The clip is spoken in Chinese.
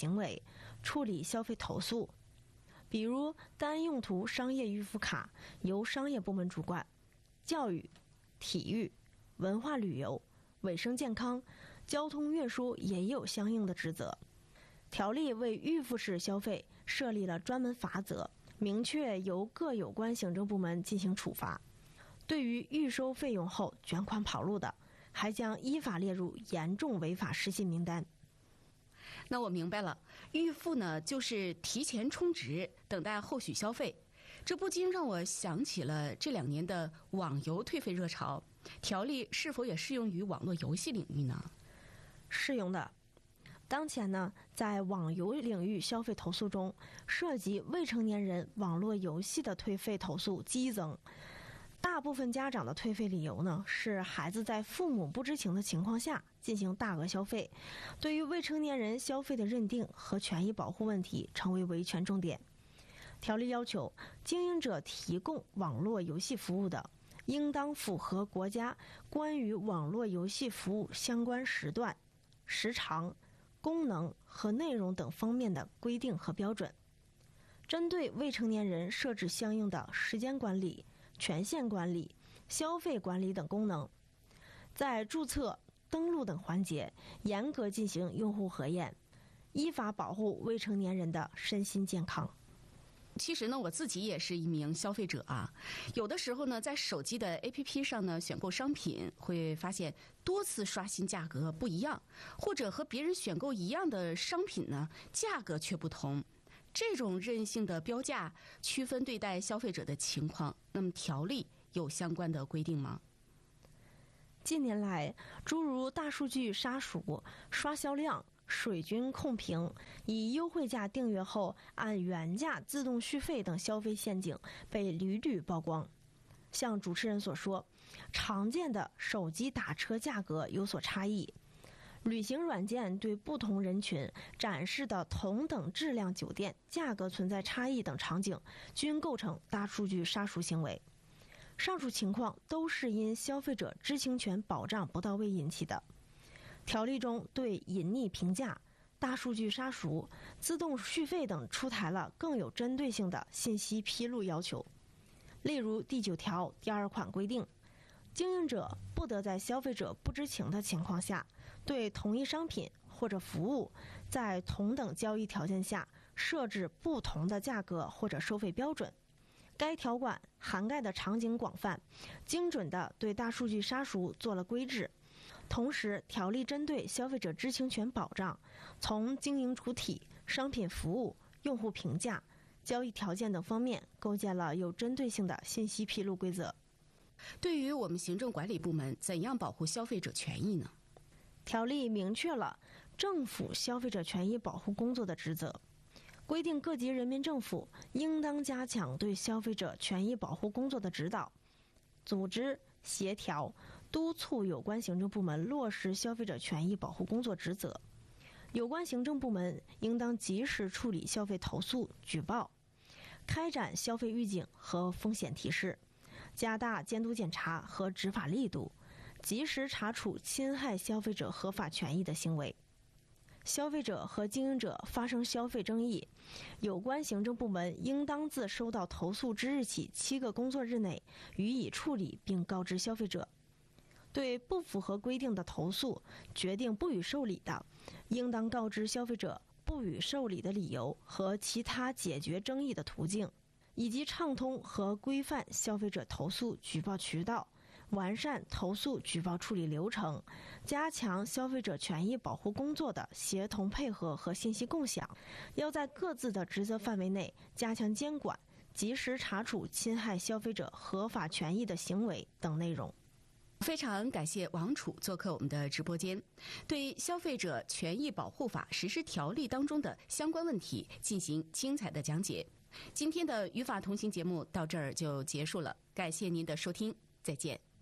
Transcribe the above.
行为，处理消费投诉。比如单用途商业预付卡由商业部门主管，教育、体育、文化旅游、卫生健康、交通运输也有相应的职责。条例为预付式消费设立了专门罚则，明确由各有关行政部门进行处罚。对于预收费用后卷款跑路的，还将依法列入严重违法失信名单。 那我明白了，预付呢就是提前充值，等待后续消费。这不禁让我想起了这2年的网游退费热潮，条例是否也适用于网络游戏领域呢？ 适用的。当前呢，在网游领域消费投诉中，涉及未成年人网络游戏的退费投诉激增。大部分家长的退费理由呢，是孩子在父母不知情的情况下进行大额消费，对于未成年人消费的认定和权益保护问题成为维权重点。条例要求，经营者提供网络游戏服务的，应当符合国家关于网络游戏服务相关时段、时长、功能和内容等方面的规定和标准，针对未成年人设置相应的时间管理、权限管理、消费管理等功能，在注册、登录等环节严格进行用户核验，依法保护未成年人的身心健康。 其实呢，我自己也是一名消费者啊。有的时候呢，在手机的 APP 上呢，选购商品会发现多次刷新价格不一样，或者和别人选购一样的商品呢，价格却不同。这种任性的标价、区分对待消费者的情况，那么条例有相关的规定吗？ 近年来，诸如大数据杀熟、刷销量、水军控评、以优惠价订阅后按原价自动续费等消费陷阱被屡屡曝光。像主持人所说，常见的手机打车价格有所差异，旅行软件对不同人群展示的同等质量酒店价格存在差异等场景，均构成大数据杀熟行为。上述情况都是因消费者知情权保障不到位引起的。条例中对隐匿评价、大数据杀熟、自动续费等出台了更有针对性的信息披露要求。例如第9条第2款规定，经营者不得在消费者不知情的情况下，对同一商品或者服务在同等交易条件下设置不同的价格或者收费标准。该条款涵盖的场景广泛，精准地对大数据杀熟做了规制。同时，条例针对消费者知情权保障，从经营主体、商品服务、用户评价、交易条件等方面构建了有针对性的信息披露规则。 对于我们行政管理部门，怎样保护消费者权益呢？ 条例明确了政府消费者权益保护工作的职责，规定各级人民政府应当加强对消费者权益保护工作的指导，组织、协调、督促有关行政部门落实消费者权益保护工作职责。有关行政部门应当及时处理消费投诉、举报，开展消费预警和风险提示，加大监督检查和执法力度，及时查处侵害消费者合法权益的行为。消费者和经营者发生消费争议，有关行政部门应当自收到投诉之日起7个工作日内予以处理并告知消费者。对不符合规定的投诉，决定不予受理的，应当告知消费者不予受理的理由和其他解决争议的途径，以及畅通和规范消费者投诉举报渠道，完善投诉举报处理流程，加强消费者权益保护工作的协同配合和信息共享，要在各自的职责范围内加强监管，及时查处侵害消费者合法权益的行为等内容。 非常感谢王楚做客我们的直播间，对《消费者权益保护法》实施条例当中的相关问题进行精彩的讲解。今天的与法同行节目到这儿就结束了，感谢您的收听，再见。